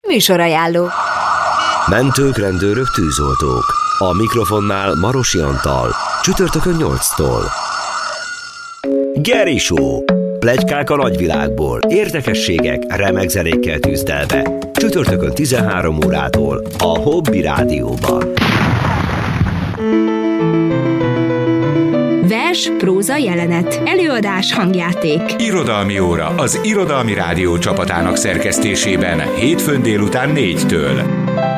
Műsorajánló. Mentők, rendőrök, tűzoltók. A mikrofonnál Marosi Antal. Csütörtökön 8-tól. Geri Show. Pletykák a nagyvilágból. Érdekességek, remek zenékkel tűzdelve. Csütörtökön 13 órától. A Hobby Rádióban. Vers, próza, jelenet. Előadás, hangjáték. Irodalmi óra az Irodalmi Rádió csapatának szerkesztésében hétfőn délután 4-től.